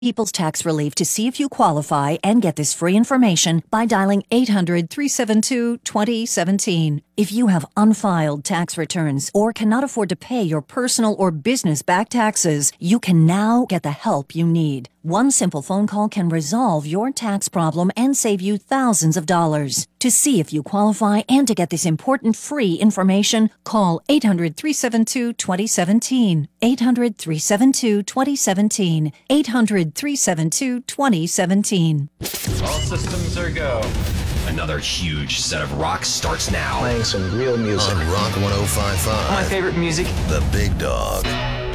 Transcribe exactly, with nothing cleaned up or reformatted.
People's Tax Relief to see if you qualify and get this free information by dialing eight hundred, three seven two, two zero one seven. If you have unfiled tax returns or cannot afford to pay your personal or business back taxes, you can now get the help you need. One simple phone call can resolve your tax problem and save you thousands of dollars. To see if you qualify and to get this important free information, call eight hundred, three seven two, two zero one seven. eight hundred, three seven two, two zero one seven. eight hundred, three seven two, two zero one seven. All systems are go. Another huge set of rock starts now. Playing some real music on Rock one oh five point five. My favorite music. The Big Dog.